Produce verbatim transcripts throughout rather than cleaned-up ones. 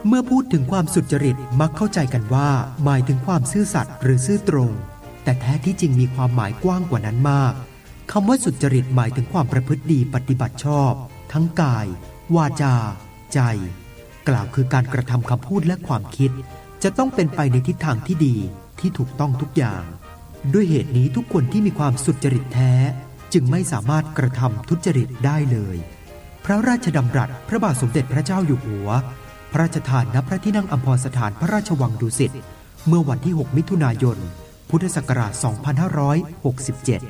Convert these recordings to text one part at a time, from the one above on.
เมื่อพูดถึงความสุจริตมักเข้าใจกันว่าหมายถึงความซื่อสัตย์หรือซื่อตรงแต่แท้ที่จริงมีความหมายกว้างกว่านั้นมากคำว่าสุจริตหมายถึงความประพฤติดีปฏิบัติชอบทั้งกายวาจาใจกล่าวคือการกระทำคำพูดและความคิดจะต้องเป็นไปในทิศทางที่ดีที่ถูกต้องทุกอย่างด้วยเหตุนี้ทุกคนที่มีความสุจริตแท้จึงไม่สามารถกระทำทุจริตได้เลยพระราชดำรัสพระบาทสมเด็จพระเจ้าอยู่หัวพระราชทานณพระที่นั่งอัมพรสถานพระราชวังดุสิตเมื่อวันที่หกมิถุนายนพุทธศักราชสองพันห้าร้อยหกสิบเจ็ด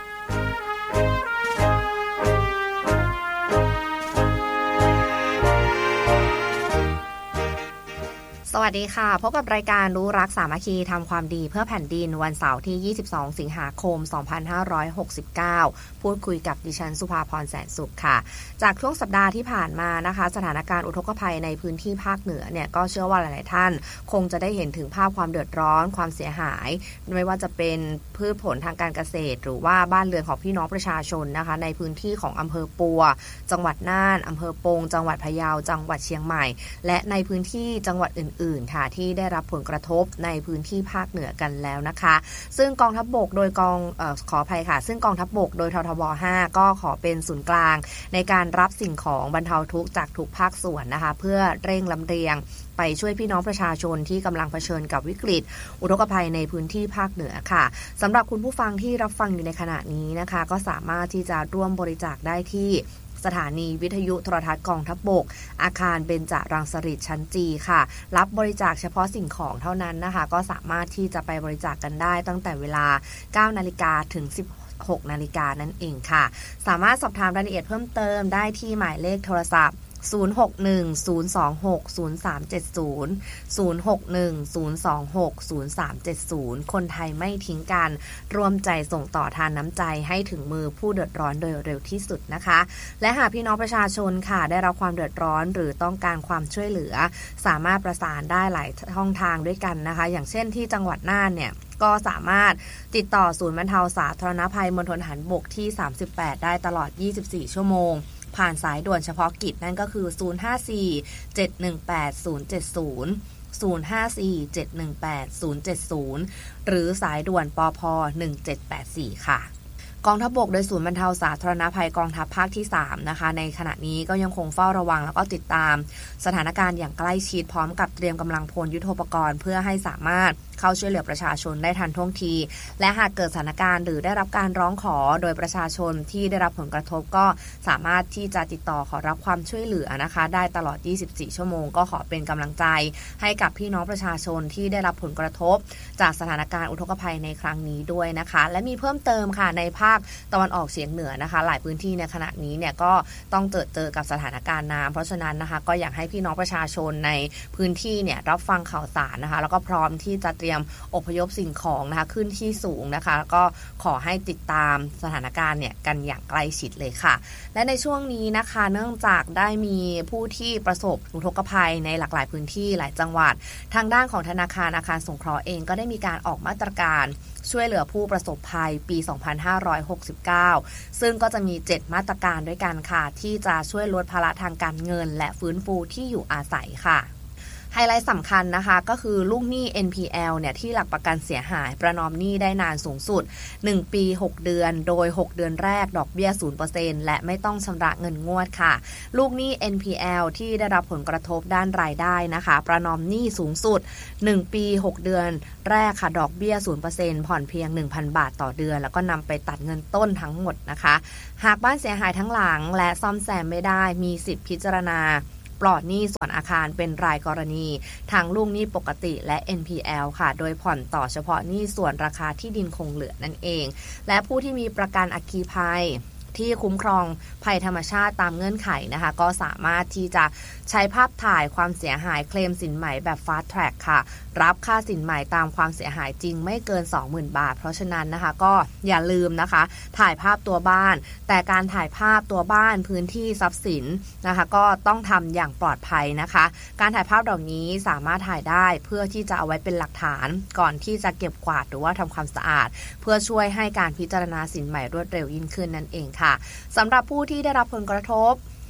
สวัสดีค่ะพบกับรายการรู้รักสามัคคีทำความดีเพื่อแผ่นดินวันเสาร์ที่ยี่สิบสองสิงหาคมสองพันห้าร้อยหกสิบเก้าพูดคุยกับดิฉันสุภาพรแสนสุขค่ะจากช่วงสัปดาห์ที่ผ่านมานะคะสถานการณ์อุทกภัยในพื้นที่ภาคเหนือเนี่ยก็เชื่อว่าหลายๆท่านคงจะได้เห็นถึงภาพความเดือดร้อนความเสียหายไม่ว่าจะเป็นพืชผลทางการเกษตรหรือว่าบ้านเรือนของพี่น้องประชาชนนะคะในพื้นที่ของอำเภอปัวจังหวัดน่านอำเภอปงจังหวัดพะเยาจังหวัดเชียงใหม่และในพื้นที่จังหวัดอื่นๆค่ะที่ได้รับผลกระทบในพื้นที่ภาคเหนือกันแล้วนะคะซึ่งกองทัพบกโดยกองเอ่อขออภัยค่ะซึ่งกองทัพบกโดยททบห้าก็ขอเป็นศูนย์กลางในการรับสิ่งของบรรเทาทุกข์จากทุกภาคส่วนนะคะเพื่อเร่งลำเลียงไปช่วยพี่น้องประชาชนที่กำลังเผชิญกับวิกฤตอุทกภัยในพื้นที่ภาคเหนือค่ะสำหรับคุณผู้ฟังที่รับฟังอยู่ในขณะนี้นะคะก็สามารถที่จะร่วมบริจาคได้ที่สถานีวิทยุโทรทัศน์กองทัพบกอาคารเบญจรังสฤษฎ์ชั้นจีค่ะรับบริจาคเฉพาะสิ่งของเท่านั้นนะคะก็สามารถที่จะไปบริจาคกันได้ตั้งแต่เวลา เก้านาฬิกา ถึง สิบหกนาฬิกานั่นเองค่ะสามารถสอบถามรายละเอียดเพิ่มเติมได้ที่หมายเลขโทรศัพท์ศูนย์ หก หนึ่ง ศูนย์ สอง หก ศูนย์ สาม เจ็ด ศูนย์ ศูนย์ หก หนึ่ง ศูนย์ สอง หก ศูนย์ สาม เจ็ด ศูนย์คนไทยไม่ทิ้งกันร่วมใจส่งต่อทานน้ำใจให้ถึงมือผู้เดือดร้อนโดยเร็วที่สุดนะคะและหากพี่น้องประชาชนค่ะได้รับความเดือดร้อนหรือต้องการความช่วยเหลือสามารถประสานได้หลายช่องทางด้วยกันนะคะอย่างเช่นที่จังหวัดน่านเนี่ยก็สามารถติดต่อศูนย์บรรเทาสาธารณภัยมณฑลทหารบกที่สามสิบแปดได้ตลอดยี่สิบสี่ชั่วโมงผ่านสายด่วนเฉพาะกิจนั่นก็คือศูนย์ ห้า สี่ เจ็ด หนึ่ง แปด ศูนย์ เจ็ด ศูนย์ ศูนย์ ห้า สี่ เจ็ด หนึ่ง แปด ศูนย์ เจ็ด ศูนย์หรือสายด่วนปภหนึ่งเจ็ดแปดสี่ค่ะกองทัพบกโดยศูนย์บรรเทาสาธารณภัยกองทัพภาคที่สามนะคะในขณะนี้ก็ยังคงเฝ้าระวังแล้วก็ติดตามสถานการณ์อย่างใกล้ชิดพร้อมกับเตรียมกำลังพลยุทโธปกรณ์เพื่อให้สามารถเข้าช่วยเหลือประชาชนได้ทันท่วงทีและหากเกิดสถานการณ์หรือได้รับการร้องขอโดยประชาชนที่ได้รับผลกระทบก็สามารถที่จะติดต่อขอรับความช่วยเหลือนะคะได้ตลอดยี่สิบสี่ชั่วโมงก็ขอเป็นกำลังใจให้กับพี่น้องประชาชนที่ได้รับผลกระทบจากสถานการณ์อุทกภัยในครั้งนี้ด้วยนะคะและมีเพิ่มเติมค่ะในภาคตะวันออกเฉียงเหนือนะคะหลายพื้นที่ในขณะนี้เนี่ยก็ต้องเจอเจอกับสถานการณ์น้ำเพราะฉะนั้นนะคะก็อยากให้พี่น้องประชาชนในพื้นที่เนี่ยรับฟังข่าวสารนะคะแล้วก็พร้อมที่จะเตรียมอพยพสิ่งของนะคะขึ้นที่สูงนะคะแล้วก็ขอให้ติดตามสถานการณ์เนี่ยกันอย่างใกล้ชิดเลยค่ะและในช่วงนี้นะคะเนื่องจากได้มีผู้ที่ประสบอุทกภัยในหลากหลายพื้นที่หลายจังหวัดทางด้านของธนาคารอาคารสงเคราะห์เองก็ได้มีการออกมาตรการช่วยเหลือผู้ประสบภัยปีสองพันห้าร้อยหกสิบเก้าซึ่งก็จะมีเจ็ดมาตรการด้วยกันค่ะที่จะช่วยลดภาระทางการเงินและฟื้นฟูที่อยู่อาศัยค่ะไฮไลท์สำคัญนะคะก็คือลูกหนี้ เอ็น พี แอล เนี่ยที่หลักประกันเสียหายประนอมหนี้ได้นานสูงสุดหนึ่งปีหกเดือนโดยหกเดือนแรกดอกเบี้ย ศูนย์เปอร์เซ็นต์ และไม่ต้องชำระเงินงวดค่ะลูกหนี้ เอ็น พี แอล ที่ได้รับผลกระทบด้านรายได้นะคะประนอมหนี้สูงสุดหนึ่งปีหกเดือนแรกค่ะดอกเบี้ย ศูนย์เปอร์เซ็นต์ ผ่อนเพียง หนึ่งพัน บาทต่อเดือนแล้วก็นำไปตัดเงินต้นทั้งหมดนะคะหากบ้านเสียหายทั้งหลังและซ่อมแซมไม่ได้มีสิทธิพิจารณาปลอดหนี้ส่วนอาคารเป็นรายกรณีทั้งลูกหนี้ปกติและ เอ็น พี แอล ค่ะโดยผ่อนต่อเฉพาะหนี้ส่วนราคาที่ดินคงเหลือนั่นเองและผู้ที่มีประกันอัคคีภัยที่คุ้มครองภัยธรรมชาติตามเงื่อนไขนะคะก็สามารถที่จะใช้ภาพถ่ายความเสียหายเคลมสินใหม่แบบ Fast Track ค่ะรับค่าสินใหม่ตามความเสียหายจริงไม่เกิน สองหมื่น บาทเพราะฉะนั้นนะคะก็อย่าลืมนะคะถ่ายภาพตัวบ้านแต่การถ่ายภาพตัวบ้านพื้นที่ทรัพย์สินนะคะก็ต้องทำอย่างปลอดภัยนะคะการถ่ายภาพเหล่านี้สามารถถ่ายได้เพื่อที่จะเอาไว้เป็นหลักฐานก่อนที่จะเก็บกวาดหรือว่าทำความสะอาดเพื่อช่วยให้การพิจารณาสินใหม่รวดเร็วยิ่งขึ้นนั่นเองค่ะสำหรับผู้ที่ได้รับผลกระทบ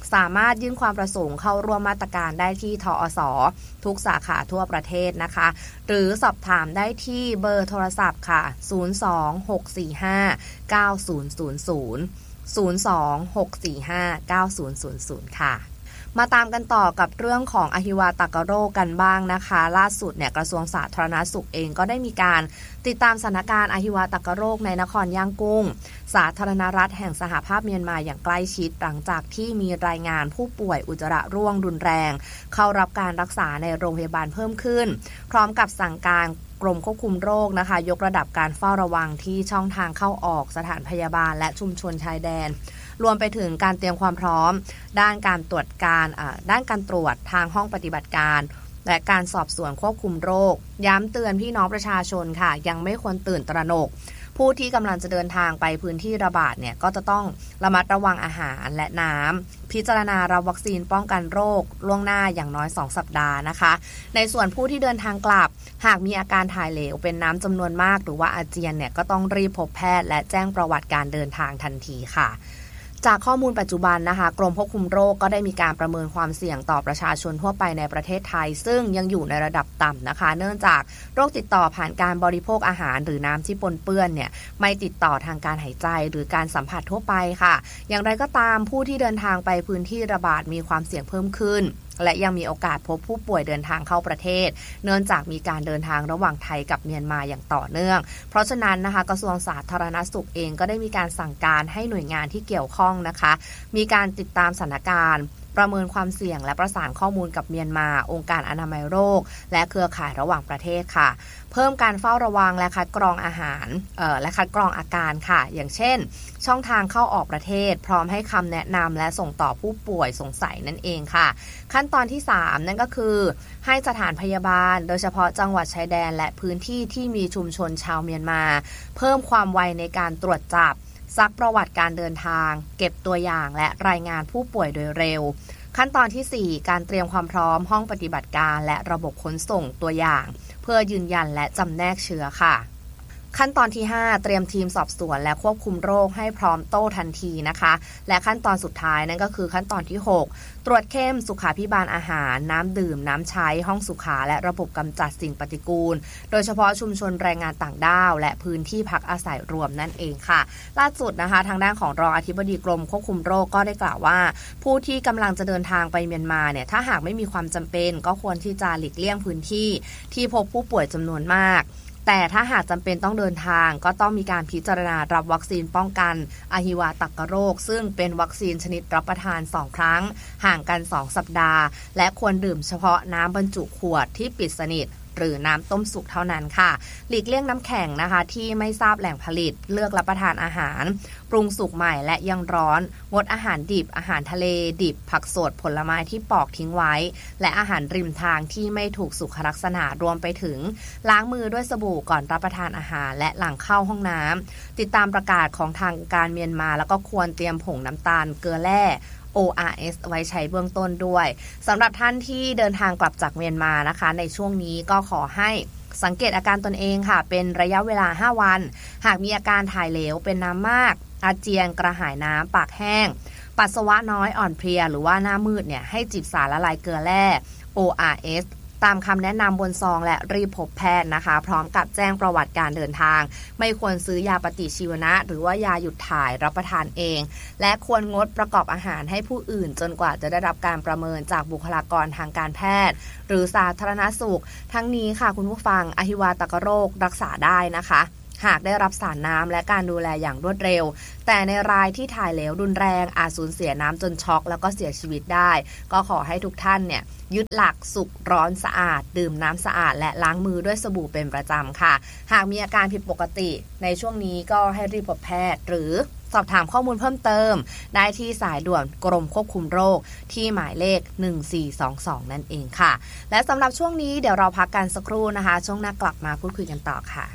สามารถยื่นความประสงค์เข้าร่วมมาตรการได้ที่ทอส.ทุกสาขาทั่วประเทศนะคะหรือสอบถามได้ที่เบอร์โทรศัพท์ค่ะศูนย์ สอง หก สี่ ห้า เก้า ศูนย์ ศูนย์ ศูนย์ ศูนย์ สอง หก สี่ ห้า เก้า ศูนย์ ศูนย์ ศูนย์ค่ะมาตามกันต่อกับเรื่องของอหิวาตกโรคกันบ้างนะคะล่าสุดเนี่ยกระทรวงสาธารณสุขเองก็ได้มีการติดตามสถานการณ์อหิวาตกโรคในนครย่างกุ้งสาธารณรัฐแห่งสหภาพเมียนมาอย่างใกล้ชิดหลังจากที่มีรายงานผู้ป่วยอุจจาระร่วงรุนแรงเข้ารับการรักษาในโรงพยาบาลเพิ่มขึ้นพร้อมกับสั่งการกรมควบคุมโรคนะคะยกระดับการเฝ้าระวังที่ช่องทางเข้าออกสถานพยาบาลและชุมชนชายแดนรวมไปถึงการเตรียมความพร้อมด้านการตรวจการด้านการตรวจทางห้องปฏิบัติการและการสอบสวนควบคุมโรคย้ำเตือนพี่น้องประชาชนค่ะยังไม่ควรตื่นตระหนกผู้ที่กำลังจะเดินทางไปพื้นที่ระบาดเนี่ยก็จะต้องระมัดระวังอาหารและน้ำพิจารณารับวัคซีนป้องกันโรคล่วงหน้าอย่างน้อยสองสัปดาห์นะคะในส่วนผู้ที่เดินทางกลับหากมีอาการถ่ายเหลวเป็นน้ำจำนวนมากหรือว่าอาเจียนเนี่ยก็ต้องรีบพบแพทย์และแจ้งประวัติการเดินทางทันทีค่ะจากข้อมูลปัจจุบันนะคะกรมควบคุมโรคก็ได้มีการประเมินความเสี่ยงต่อประชาชนทั่วไปในประเทศไทยซึ่งยังอยู่ในระดับต่ำนะคะเนื่องจากโรคติดต่อผ่านการบริโภคอาหารหรือน้ำที่ปนเปื้อนเนี่ยไม่ติดต่อทางการหายใจหรือการสัมผัสทั่วไปค่ะอย่างไรก็ตามผู้ที่เดินทางไปพื้นที่ระบาดมีความเสี่ยงเพิ่มขึ้นและยังมีโอกาสพบผู้ป่วยเดินทางเข้าประเทศเนื่องจากมีการเดินทางระหว่างไทยกับเมียนมาอย่างต่อเนื่องเพราะฉะนั้นนะคะกระทรวงสาธารณสุขเองก็ได้มีการสั่งการให้หน่วยงานที่เกี่ยวข้องนะคะมีการติดตามสถานการณ์ประเมินความเสี่ยงและประสานข้อมูลกับเมียนมาองค์การอนามัยโรคและเครือข่ายระหว่างประเทศค่ะเพิ่มการเฝ้าระวังและคัดกรองอาหารเอ่อและคัดกรองอาการค่ะอย่างเช่นช่องทางเข้าออกประเทศพร้อมให้คำแนะนำและส่งต่อผู้ป่วยสงสัยนั่นเองค่ะขั้นตอนที่สามนั่นก็คือให้สถานพยาบาลโดยเฉพาะจังหวัดชายแดนและพื้นที่ที่มีชุมชนชาวเมียนมาเพิ่มความไวในการตรวจจับซักประวัติการเดินทางเก็บตัวอย่างและรายงานผู้ป่วยโดยเร็วขั้นตอนที่สี่การเตรียมความพร้อมห้องปฏิบัติการและระบบขนส่งตัวอย่างเพื่อยืนยันและจำแนกเชื้อค่ะขั้นตอนที่ห้าเตรียมทีมสอบสวนและควบคุมโรคให้พร้อมโต้ทันทีนะคะและขั้นตอนสุดท้ายนั่นก็คือขั้นตอนที่หกตรวจเข้มสุขาภิบาลอาหารน้ำดื่มน้ำใช้ห้องสุขาและระบบกำจัดสิ่งปฏิกูลโดยเฉพาะชุมชนแรงงานต่างด้าวและพื้นที่พักอาศัยรวมนั่นเองค่ะล่าสุดนะคะทางด้านของรองอธิบดีกรมควบคุมโรคก็ได้กล่าวว่าผู้ที่กำลังจะเดินทางไปเมียนมาเนี่ยถ้าหากไม่มีความจำเป็นก็ควรที่จะหลีกเลี่ยงพื้นที่ที่พบผู้ป่วยจำนวนมากแต่ถ้าหากจำเป็นต้องเดินทางก็ต้องมีการพิจารณารับวัคซีนป้องกันอหิวาตกโรคซึ่งเป็นวัคซีนชนิดรับประทานสองครั้งห่างกันสองสัปดาห์และควรดื่มเฉพาะน้ำบรรจุขวดที่ปิดสนิทหรือน้ำต้มสุกเท่านั้นค่ะหลีกเลี่ยงน้ำแข็งนะคะที่ไม่ทราบแหล่งผลิตเลือกรับประทานอาหารปรุงสุกใหม่และยังร้อนงดอาหารดิบอาหารทะเลดิบผักสดผลไม้ที่ปอกทิ้งไว้และอาหารริมทางที่ไม่ถูกสุขลักษณะรวมไปถึงล้างมือด้วยสบู่ก่อนรับประทานอาหารและหลังเข้าห้องน้ำติดตามประกาศของทางการเมียนมาแล้วก็ควรเตรียมผงน้ำตาลเกลือแร่โอ อาร์ เอส ไว้ใช้เบื้องต้นด้วยสำหรับท่านที่เดินทางกลับจากเมียนมานะคะในช่วงนี้ก็ขอให้สังเกตอาการตนเองค่ะเป็นระยะเวลาห้าวันหากมีอาการถ่ายเหลวเป็นน้ำมากอาเจียนกระหายน้ำปากแห้งปัสสาวะน้อยอ่อนเพลียหรือว่าหน้ามืดเนี่ยให้จิบสารละลายเกลือแร่ โอ อาร์ เอสตามคำแนะนำบนซองและรีบพบแพทย์นะคะพร้อมกับแจ้งประวัติการเดินทางไม่ควรซื้อยาปฏิชีวนะหรือว่ายาหยุดถ่ายรับประทานเองและควรงดประกอบอาหารให้ผู้อื่นจนกว่าจะได้รับการประเมินจากบุคลากรทางการแพทย์หรือสาธารณสุขทั้งนี้ค่ะคุณผู้ฟังอหิวาตกโรครักษาได้นะคะหากได้รับสารน้ำและการดูแลอย่างรวดเร็วแต่ในรายที่ถ่ายเหลวรุนแรงอาจสูญเสียน้ำจนช็อกแล้วก็เสียชีวิตได้ก็ขอให้ทุกท่านเนี่ยยึดหลักสุกร้อนสะอาดดื่มน้ำสะอาดและล้างมือด้วยสบู่เป็นประจำค่ะหากมีอาการผิดปกติในช่วงนี้ก็ให้รีบพบแพทย์หรือสอบถามข้อมูลเพิ่มเติมได้ที่สายด่วนกรมควบคุมโรคที่หมายเลขหนึ่งสี่สองสองนั่นเองค่ะและสำหรับช่วงนี้เดี๋ยวเราพักกันสักครู่นะคะช่วงหน้ากลับมาพูดคุยกันต่อค่ะ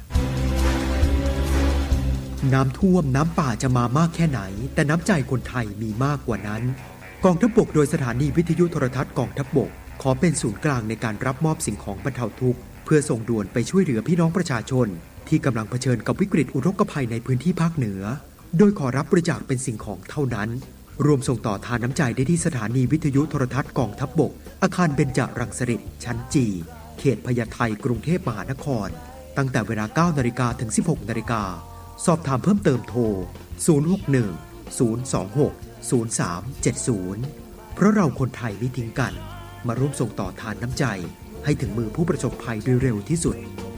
น้ำท่วมน้ำป่าจะมามากแค่ไหนแต่น้ำใจคนไทยมีมากกว่านั้นกองทัพบกโดยสถานีวิทยุโทรทัศน์กองทัพบกขอเป็นศูนย์กลางในการรับมอบสิ่งของบรรเทาทุกข์เพื่อส่งด่วนไปช่วยเหลือพี่น้องประชาชนที่กำลังเผชิญกับวิกฤตอุทกภัยในพื้นที่ภาคเหนือโดยขอรับบริจาคเป็นสิ่งของเท่านั้นรวมส่งต่อทานน้ำใจได้ที่สถานีวิทยุโทรทัศน์กองทัพบกอาคารเบญจรังสฤษฎ์ชั้นจีเขตพญาไทกรุงเทพมหานครตั้งแต่เวลา เก้านาฬิกา ถึง สิบหกนาฬิกา สอบถามเพิ่มเติมโทร ศูนย์ หก หนึ่ง ศูนย์ สอง หก ศูนย์ สาม เจ็ด ศูนย์ เพราะเราคนไทยไม่ทิ้งกันมาร่วมส่งต่อทานน้ำใจให้ถึงมือผู้ประสบภัยโดยเร็วที่สุด